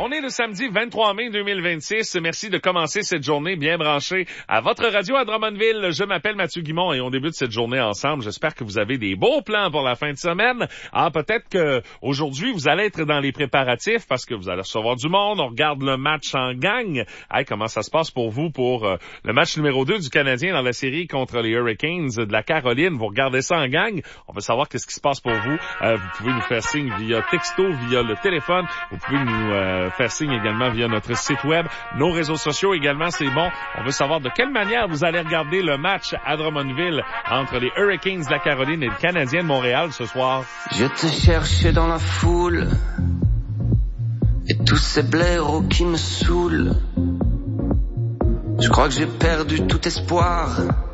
On est le samedi 23 mai 2026. Merci de commencer cette journée bien branchée à votre radio à Drummondville. Je m'appelle Mathieu Guimond et on débute cette journée ensemble. J'espère que vous avez des beaux plans pour la fin de semaine. Peut-être que aujourd'hui vous allez être dans les préparatifs parce que vous allez recevoir du monde. On regarde le match en gang. Comment ça se passe pour vous pour le match numéro 2 du Canadien dans la série contre les Hurricanes de la Caroline? Vous regardez ça en gang. On veut savoir qu'est-ce qui se passe pour vous. Vous pouvez nous faire signe via texto, via le téléphone. Vous pouvez nous faire signe également via notre site web. Nos réseaux sociaux également, c'est bon. On veut savoir de quelle manière vous allez regarder le match à Drummondville entre les Hurricanes de la Caroline et le Canadien de Montréal ce soir. Je te cherchais dans la foule et tous ces blaireaux qui me saoulent. Je crois que j'ai perdu tout espoir.